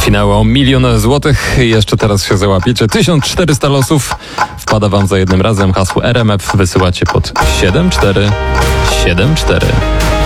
Finał o 1 000 000 złotych. Jeszcze teraz się załapiecie. 1400 losów wpada wam za jednym razem. Hasło RMF wysyłacie pod 7474.